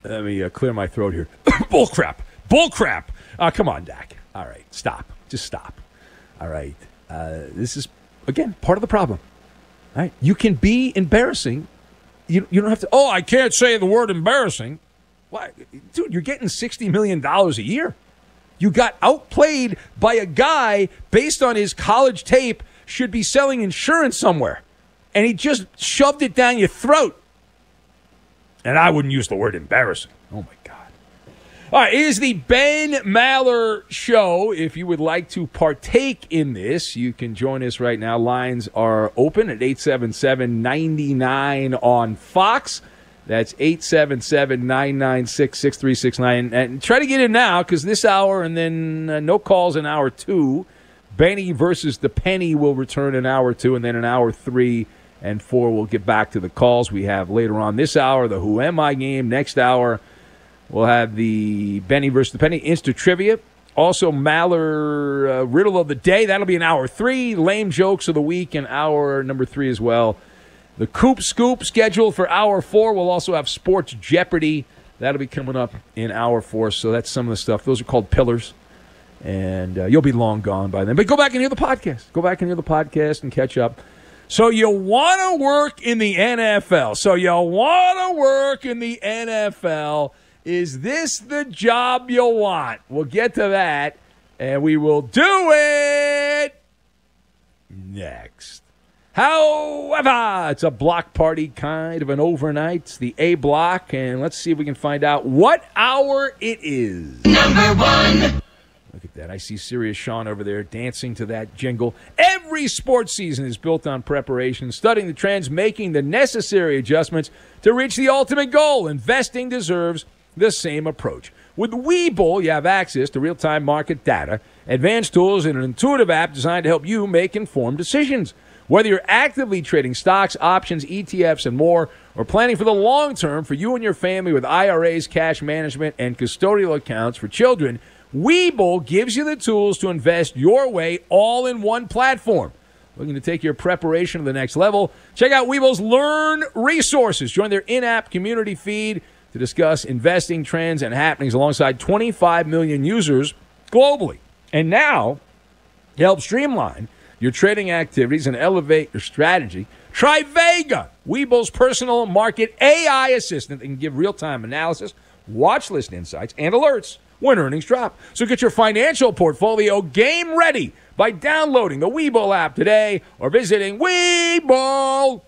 Let me clear my throat here. Bull crap. Come on, Dak. All right, stop. Just stop. All right. This is, again, part of the problem. All right. You can be embarrassing. You don't have to, I can't say the word embarrassing. Why? Dude, you're getting $60 million a year. You got outplayed by a guy based on his college tape should be selling insurance somewhere. And he just shoved it down your throat. And I wouldn't use the word embarrassing. Oh, my God. All right, it is the Ben Maller Show. If you would like to partake in this, you can join us right now. Lines are open at 877-99 on Fox. That's 877-996-6369. And try to get in now, because this hour and then no calls in hour 2. Benny versus the Penny will return in hour 2, and then in hour 3 and 4 we'll get back to the calls we have later on this hour, the Who Am I game. Next hour, we'll have the Benny versus the Penny Insta Trivia. Also, Maller Riddle of the Day. That'll be in hour 3. Lame Jokes of the Week in hour number 3 as well. The Coop Scoop scheduled for hour 4. We'll also have Sports Jeopardy. That'll be coming up in hour 4. So that's some of the stuff. Those are called pillars. And you'll be long gone by then. But go back and hear the podcast. Go back and hear the podcast and catch up. So you want to work in the NFL. Is this the job you want? We'll get to that, and we will do it next. However, it's a block party kind of an overnight. It's the A block, and let's see if we can find out what hour it is. Number 1. Look at that. I see Serious Sean over there dancing to that jingle. Every sports season is built on preparation, studying the trends, making the necessary adjustments to reach the ultimate goal. Investing deserves the same approach. With Webull, you have access to real-time market data, advanced tools, and an intuitive app designed to help you make informed decisions. Whether you're actively trading stocks, options, ETFs, and more, or planning for the long term for you and your family with IRAs, cash management, and custodial accounts for children, Webull gives you the tools to invest your way all in one platform. Looking to take your preparation to the next level? Check out Webull's Learn Resources. Join their in-app community feed to discuss investing trends and happenings alongside 25 million users globally. And now, to help streamline your trading activities and elevate your strategy, try Vega, Webull's personal market AI assistant that can give real-time analysis, watch list insights, and alerts when earnings drop. So get your financial portfolio game ready by downloading the Webull app today or visiting Webull.com.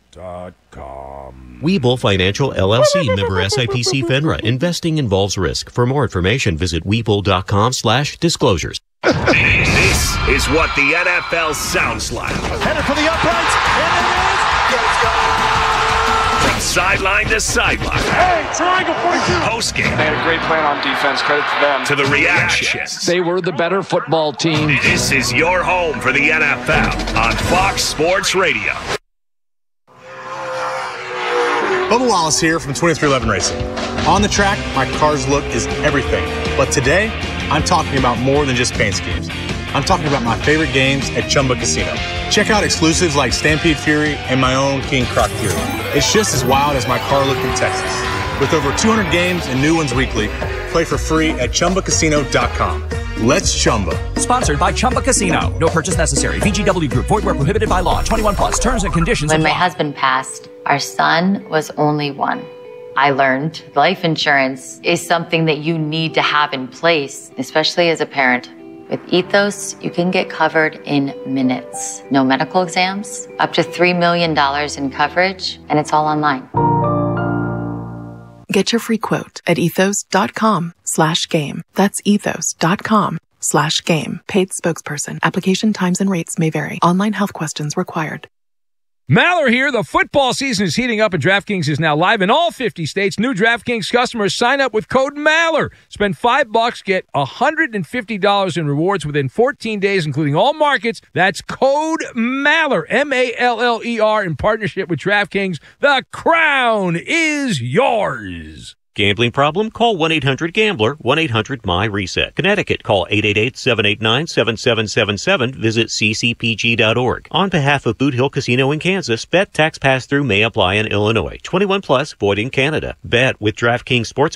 Webull Financial LLC, member SIPC FINRA. Investing involves risk. For more information, visit Webull.com/disclosures. This is what the NFL sounds like. Headed for the uprights, and it is. Let's go. From sideline to sideline. Hey, triangle 42. Postgame. They had a great plan on defense. Credit to them. To the reactions. They were the better football team. This is your home for the NFL on Fox Sports Radio. Bubba Wallace here from 2311 Racing. On the track, my car's look is everything. But today, I'm talking about more than just paint schemes. I'm talking about my favorite games at Chumba Casino. Check out exclusives like Stampede Fury and my own King Croc Fury. It's just as wild as my car look in Texas. With over 200 games and new ones weekly, play for free at ChumbaCasino.com. Let's Chumba. Sponsored by Chumba Casino. No purchase necessary. VGW Group. Void where prohibited by law. 21 plus. Terms and conditions apply. When my husband passed, our son was only 1. I learned life insurance is something that you need to have in place, especially as a parent. With Ethos, you can get covered in minutes. No medical exams, up to $3 million in coverage, and it's all online. Get your free quote at ethos.com/game. That's ethos.com/game. Paid spokesperson. Application times and rates may vary. Online health questions required. Maller here. The football season is heating up and DraftKings is now live in all 50 states. New DraftKings customers sign up with code Maller. Spend $5, get $150 in rewards within 14 days, including all markets. That's code Maller, M-A-L-L-E-R, in partnership with DraftKings. The crown is yours. Gambling problem? Call 1-800-GAMBLER, 1-800-MY-RESET. Connecticut, call 888-789-7777. Visit ccpg.org. On behalf of Boot Hill Casino in Kansas, bet tax pass-through may apply in Illinois. 21 plus, void in Canada. Bet with DraftKings Sports